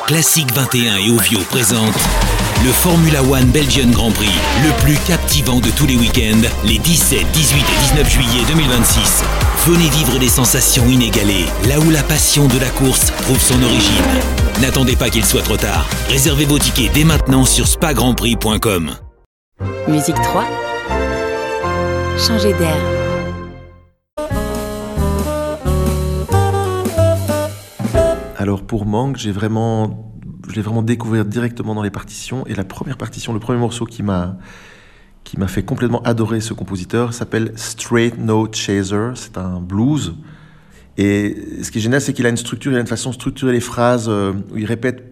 Classique 21 et Ovio présentent le Formula One Belgian Grand Prix, le plus captivant de tous les week-ends, les 17, 18 et 19 juillet 2026. Venez vivre des sensations inégalées, là où la passion de la course trouve son origine. N'attendez pas qu'il soit trop tard. Réservez vos tickets dès maintenant sur spagrandprix.com. Musique 3. Changer d'air. Alors pour Manque, je l'ai vraiment découvert directement dans les partitions. Et la première partition, le premier morceau qui m'a fait complètement adorer ce compositeur s'appelle Straight Note Chaser. C'est un blues. Et ce qui est génial, c'est qu'il a une structure, il a une façon de structurer les phrases où il répète